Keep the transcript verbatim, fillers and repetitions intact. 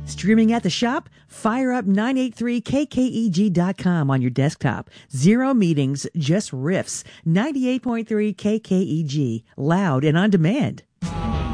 Streaming at the shop? Fire up nine eighty-three K K E G dot com on your desktop. Zero meetings, just riffs. ninety-eight point three K K E G. Loud and on demand.